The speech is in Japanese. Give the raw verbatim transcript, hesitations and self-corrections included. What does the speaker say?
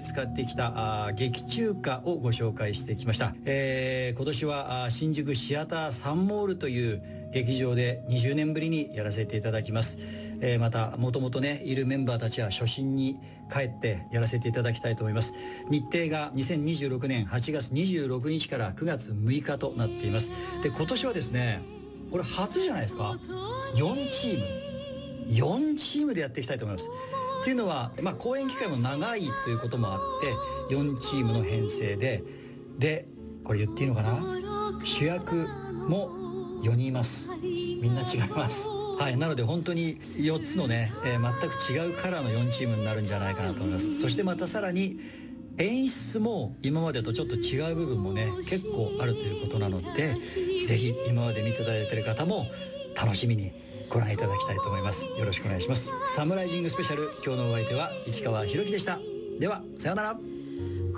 使ってきたあ劇中歌をご紹介してきました。えー、今年はあ新宿シアターサンモールという劇場でにじゅうねんぶりにやらせていただきます。えー、またもともとねいるメンバーたちは初心に帰ってやらせていただきたいと思います。日程がにせんにじゅうろくねんはちがつにじゅうろくにちからくがつむいかとなっています。で今年はですねこれ初じゃないですか。よんチームよんチームでやっていきたいと思います。っていうのは、まあ、公演期間も長いということもあってよんチームの編成ででこれ言っていいのかな、主役もよにんいます。みんな違います。はい、なので本当によっつのね、えー、全く違うカラーのよんチームになるんじゃないかなと思います。そしてまたさらに演出も今までとちょっと違う部分もね結構あるということなので、ぜひ今まで見ていただいている方も楽しみにご覧いただきたいと思います。よろしくお願いします。サムライジングスペシャル、今日のお相手は市川博樹でした。ではさようなら。